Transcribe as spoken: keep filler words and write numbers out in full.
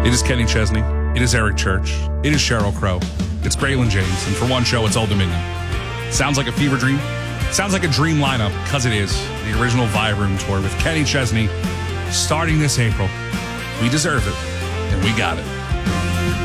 It is Kenny Chesney. It is Eric Church. It is Sheryl Crow. It's Braylon James. And for one show, it's Old Dominion. Sounds like a fever dream. Sounds like a dream lineup, because it is. The original Vibe Room Tour with Kenny Chesney starting this April. We deserve it, and we got it.